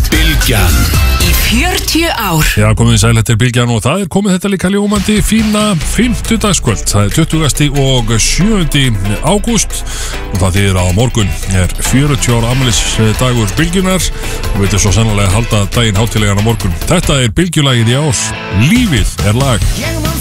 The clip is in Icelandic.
Bylgjan Í 40 ár. Já, komið sæl, þetta Bylgjan og það komið þetta líka ljómandi fína 50-dagskvöld. Það 20. og 7. ágúst og það þýðir að á morgun 40 ára afmælisdagur Bylgjunar og veitir svo sannlega halda daginn hátíðlegan á morgun. Þetta Bylgjulagið í ár. Lífið lag.